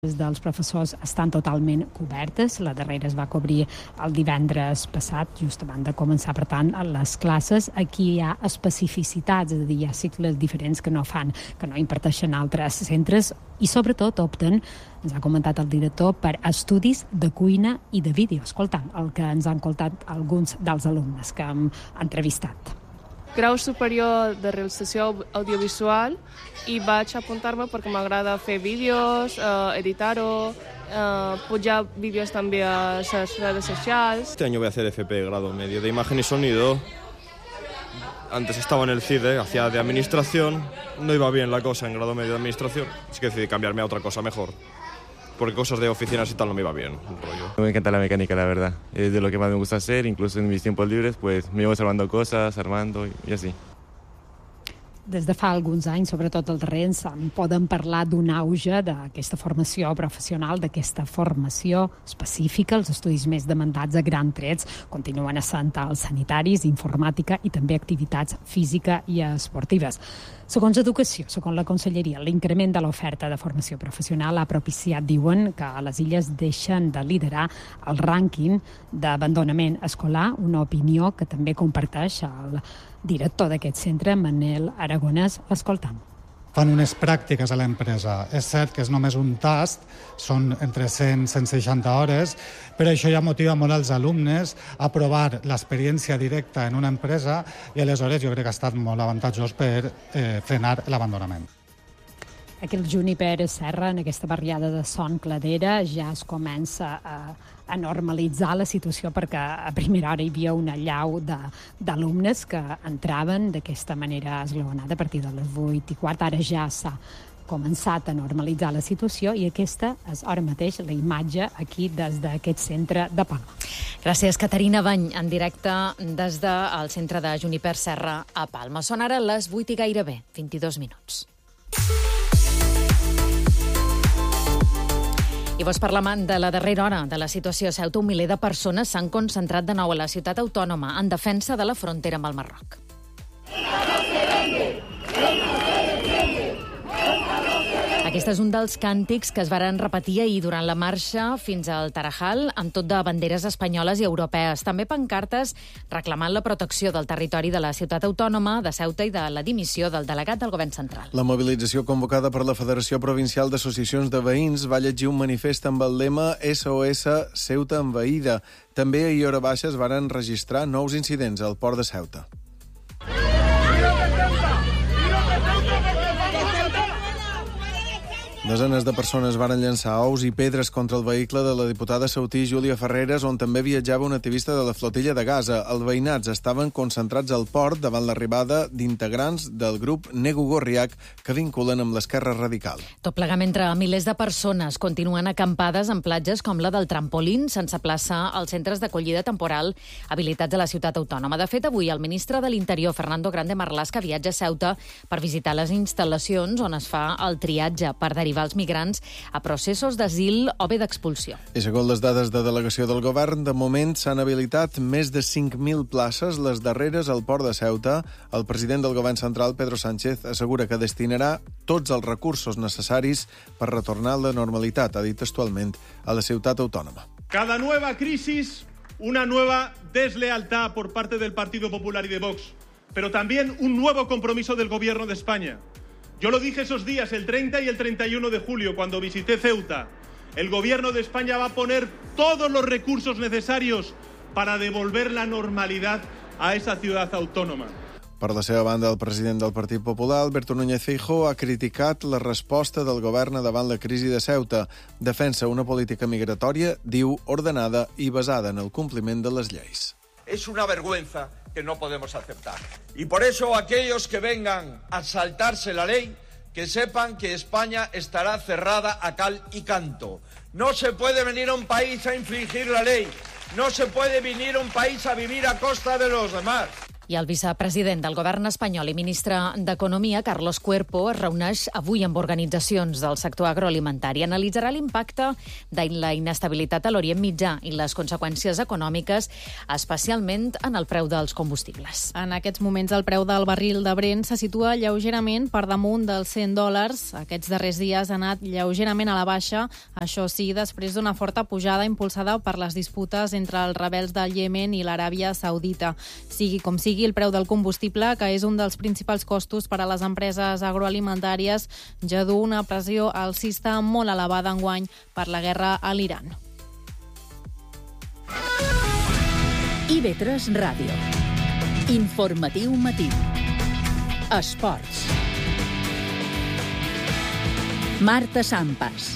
dels professors estan totalment cobertes. La darrera es va cobrir el divendres passat, just abans de començar, per tant, les classes. Aquí hi ha especificitats, és a dir, hi ha cicles diferents que no imparteixen altres centres i sobretot opten, ens ha comentat el director, per estudis de cuina i de vídeo. Escoltant el que ens han contat alguns dels alumnes que hem entrevistat. Grau superior de realització audiovisual i vaig apuntar-me perquè m'agrada fer vídeos, editar-ho, pujar vídeos també a les redes socials. Este año voy a hacer FP, grado medio de imagen y sonido. Antes estaba en el CIDE, hacía de administración, no iba bien la cosa en grado medio de administración, así que decidí cambiarme a otra cosa mejor. Porque cosas de oficinas y tal no me iba bien. Me encanta la mecánica, la verdad. Es de lo que más me gusta hacer, incluso en mis tiempos libres, pues me llevo salvando cosas, armando y así. Des de fa alguns anys, sobretot els darrers, poden parlar d'un auge d'aquesta formació professional, d'aquesta formació específica. Els estudis més demandats a grans trets continuen essent els sanitaris, informàtica i també activitats física i esportives. Segons Educació, segons la Conselleria, l'increment de l'oferta de formació professional ha propiciat, diuen, que les illes deixen de liderar el rànquing d'abandonament escolar, una opinió que també comparteix el director d'aquest centre, Manel Aragonès, escoltant. Fan unes pràctiques a l'empresa. És cert que és només un tast, són entre 100 i 160 hores, però això ja motiva molt els alumnes a provar l'experiència directa en una empresa i aleshores jo crec que ha estat molt avantatjós per frenar l'abandonament. Aquí el Juniper Serra, en aquesta barriada de Son Cladera, ja es comença a normalitzar la situació perquè a primera hora hi havia una allau d'alumnes que entraven d'aquesta manera esglaonada a partir de les 8:15. Ara ja s'ha començat a normalitzar la situació i aquesta és ara mateix la imatge aquí des d'aquest centre de Palma. Gràcies, Caterina Bany, en directe des del centre de Juniper Serra a Palma. Són ara les 8 i gairebé 22 minuts. I vos parlem de la darrera hora de la situació a Ceuta. Un miler de persones s'han concentrat de nou a la ciutat autònoma en defensa de la frontera amb el Marroc. Aquest és un dels càntics que es varen repetir ahir durant la marxa fins al Tarajal, amb tot de banderes espanyoles i europees. També pancartes reclamant la protecció del territori de la ciutat autònoma de Ceuta i de la dimissió del delegat del govern central. La mobilització convocada per la Federació Provincial d'Associacions de Veïns va llegir un manifest amb el lema SOS Ceuta envaïda. També ahir hora baixa es varen registrar nous incidents al port de Ceuta. Desenes de persones varen llançar ous i pedres contra el vehicle de la diputada ceutí Júlia Ferreres, on també viatjava un activista de la flotilla de Gaza. Els veïnats estaven concentrats al port davant l'arribada d'integrants del grup Nego Gorriak que vinculen amb l'esquerra radical. Tot plegat mentre milers de persones continuen acampades en platges com la del Trampolín, sense plaça als centres d'acollida temporal habilitats a la ciutat autònoma. De fet, avui el ministre de l'Interior, Fernando Grande Marlaska, viatja a Ceuta per visitar les instal·lacions on es fa el triatge per derivar els migrants a processos d'asil o bé d'expulsió. I segons les dades de delegació del govern, de moment s'han habilitat més de 5.000 places, les darreres al port de Ceuta. El president del govern central, Pedro Sánchez, assegura que destinarà tots els recursos necessaris per retornar a la normalitat, ha dit textualment, a la ciutat autònoma. Cada nueva crisis, una nueva deslealtad por parte del Partido Popular y de Vox, pero también un nuevo compromiso del Gobierno de España. Yo lo dije esos días, el 30 y el 31 de julio, cuando visité Ceuta. El Gobierno de España va a poner todos los recursos necesarios para devolver la normalidad a esa ciudad autónoma. Per la seva banda, el president del Partit Popular, Alberto Núñez Feijóo, ha criticat la resposta del govern davant la crisi de Ceuta. Defensa una política migratòria, diu, ordenada i basada en el compliment de les lleis. Es una vergüenza que no podemos aceptar. Y por eso aquellos que vengan a saltarse la ley, que sepan que España estará cerrada a cal y canto. No se puede venir a un país a infringir la ley. No se puede venir a un país a vivir a costa de los demás. I el vicepresident del govern espanyol i ministre d'Economia, Carlos Cuerpo, es reuneix avui amb organitzacions del sector agroalimentari. Analitzarà l'impacte de la inestabilitat a l'Orient Mitjà i les conseqüències econòmiques, especialment en el preu dels combustibles. En aquests moments el preu del barril de Brent se situa lleugerament per damunt dels $100. Aquests darrers dies ha anat lleugerament a la baixa, això sí, després d'una forta pujada impulsada per les disputes entre els rebels del Iemen i l'Aràbia Saudita. Sigui com sigui, el preu del combustible, que és un dels principals costos per a les empreses agroalimentàries, ja du una pressió alcista molt elevada enguany per la guerra a l'Iran. IB3 Ràdio. Informatiu matí. Esports. Marta Sampas.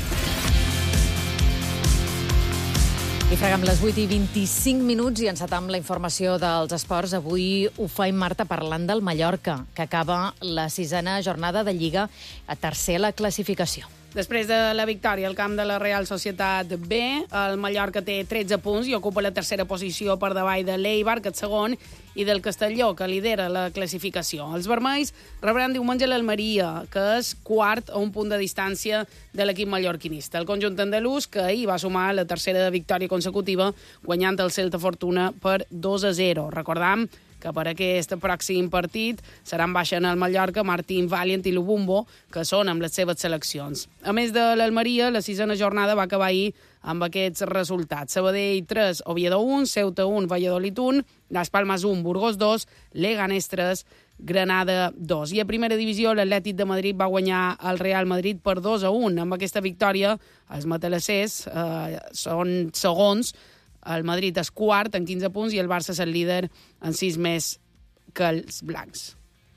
I fregam les 8:25 i encetam la informació dels esports. Avui ho fa Marta parlant del Mallorca, que acaba la 6a jornada de Lliga a tercer a la classificació. Després de la victòria al camp de la Real Societat B, el Mallorca té 13 punts i ocupa la tercera posició per davall de l'Eibar, que és segon, i del Castelló, que lidera la classificació. Els vermells rebran diumenge l'Almeria, que és quart a un punt de distància de l'equip mallorquinista. El conjunt andalús, que ahir va sumar la tercera victòria consecutiva, guanyant el Celta Fortuna per 2-0. Recordam que per aquest pròxim partit seran baixa en el Mallorca Martín Valiant i Lubumbo, que són amb les seves seleccions. A més de l'Almeria, la 6a jornada va acabar ahir amb aquests resultats. Sabadell 3, Oviedo 1, Ceuta 1, Valladolid 1, Las Palmas 1, Burgos 2, Leganés 3, Granada 2. I a primera divisió, l'Atlètic de Madrid va guanyar el Real Madrid per 2-1. Amb aquesta victòria, els matalassers són segons. El Madrid és quart en 15 punts i el Barça és el líder en 6 més que els blancs.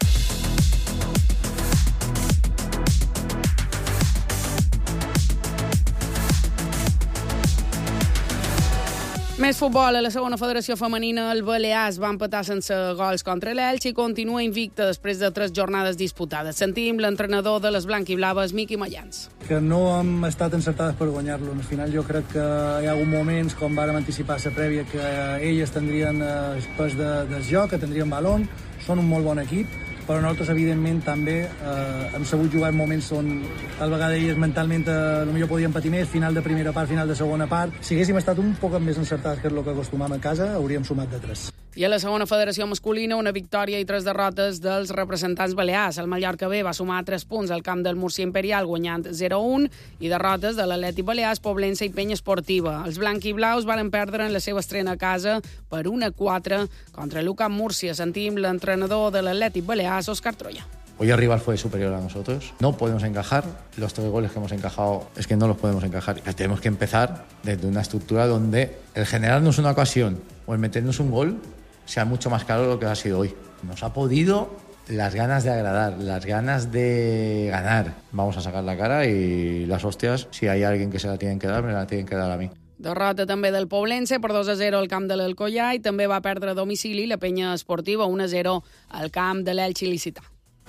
Més futbol. A la segona federació femenina, el Balears va empatar sense gols contra l'Elx i continua invicta després de 3 jornades disputades. Sentim l'entrenador de les blanquiblaves, Miqui Mayans. Que no hem estat encertades per guanyar-lo. Al final jo crec que hi ha hagut moments, com vàrem anticipar la prèvia, que elles tindrien el pes del joc, que tindrien balon, són un molt bon equip, però nosaltres, evidentment, també hem sabut jugar en moments on tal vegada elles mentalment potser podien patir més, final de primera part, final de segona part. Si haguéssim estat un poc més encertats que és el que acostumam a casa, hauríem sumat de 3. I a la segona federació masculina, una victòria i 3 derrotes dels representants balears. El Mallorca B va sumar 3 punts al camp del Múrcia Imperial, guanyant 0-1, i derrotes de l'Atlètic Balears, Poblense i Penya Esportiva. Els blanquiblaus van perdre en la seva estrena a casa per 1-4 contra l'UCAM Múrcia. Sentim l'entrenador de l'Atlètic Balears, Óscar Troya. Hoy el rival fue superior a nosotros. No podemos encajar. Los 3 goles que hemos encajado es que no los podemos encajar. Tenemos que empezar desde una estructura donde el generarnos una ocasión o el meternos un gol sea mucho más claro de lo que ha sido hoy. Nos ha podido las ganas de agradar, las ganas de ganar. Vamos a sacar la cara y las hostias, si hay alguien que se la tienen que dar, me la tienen que dar a mí. Derrota també del Poblense per 2-0 al camp de l'Alcoyà i també va perdre a domicili la Penya Esportiva 1-0 al camp de l'Elx il·licità.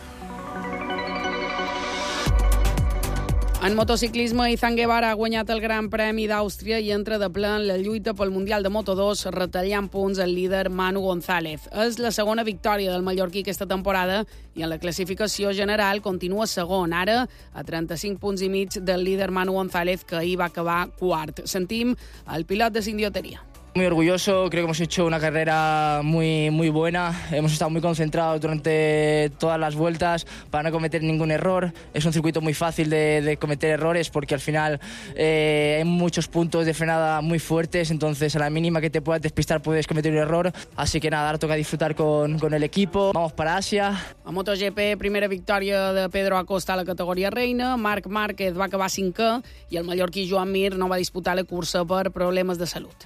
En motociclisme, Izan Guevara ha guanyat el Gran Premi d'Àustria i entra de ple en la lluita pel Mundial de Moto2, retallant punts al líder Manu González. És la segona victòria del mallorquí aquesta temporada i en la classificació general continua segon, ara a 35 punts i mig del líder Manu González, que ahir va acabar quart. Sentim el pilot de Sindioteria. Muy orgulloso, creo que hemos hecho una carrera muy buena, hemos estado muy concentrados durante todas las vueltas para no cometer ningún error. Es un circuito muy fácil de cometer errores porque al final hay muchos puntos de frenada muy fuertes, entonces a la mínima que te puedas despistar puedes cometer un error, así que nada, ahora toca disfrutar con el equipo. Vamos para Asia. A MotoGP, primera victòria de Pedro Acosta a la categoria reina, Marc Márquez va acabar 5è i el mallorquí Joan Mir no va disputar la cursa per problemes de salut.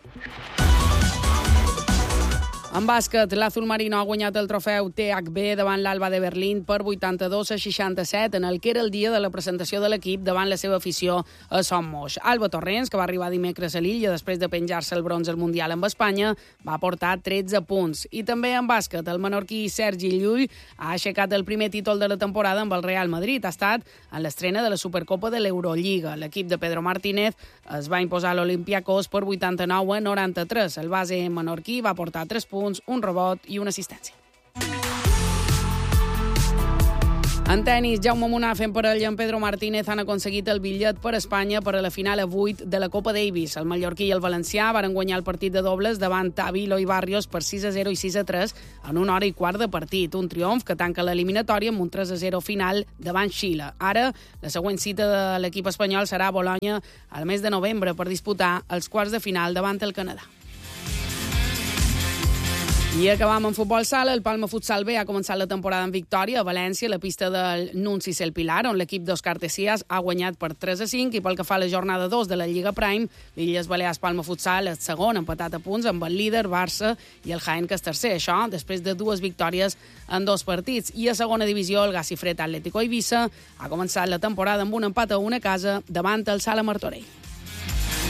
En bàsquet, l'Azul Marino ha guanyat el trofeu THB davant l'Alba de Berlín per 82-67, en el que era el dia de la presentació de l'equip davant la seva afició a Son Moix. Alba Torrents, que va arribar dimecres a l'illa després de penjar-se el bronze al Mundial amb Espanya, va aportar 13 punts. I també en bàsquet, el menorquí Sergi Llull ha aixecat el primer títol de la temporada amb el Real Madrid. Ha estat en l'estrena de la Supercopa de l'Eurolliga. L'equip de Pedro Martínez es va imposar a l'Olympiacos per 89-93. El base menorquí va aportar 3 punts punts, un rebot i una assistència. En tenis, Jaume Munà fent parella amb Pedro Martínez han aconseguit el bitllet per Espanya per a la final a 8 de la Copa Davis. El mallorquí i el valencià varen guanyar el partit de dobles davant Tavilo i Barrios per 6-0 i 6-3 en 1 hora i quart de partit. Un triomf que tanca l'eliminatòria amb un 3-0 final davant Xile. Ara, la següent cita de l'equip espanyol serà a Bolonya al mes de novembre per disputar els quarts de final davant el Canadà. I acabam en futbol sala. El Palma Futsal B ha començat la temporada en victòria a València, a la pista del Nuncis El Pilar, on l'equip d'Òscar Tessias ha guanyat per 3-5, i pel que fa a la jornada 2 de la Lliga Prime, l'Illes Balears Palma Futsal és segon, empatat a punts amb el líder Barça i el Jaén, que és tercer. Això després de 2 victòries en 2 partits. I a segona divisió, el Gacifret Atlético Eivissa ha començat la temporada amb un empat a 1 a casa davant el Sala Martorell.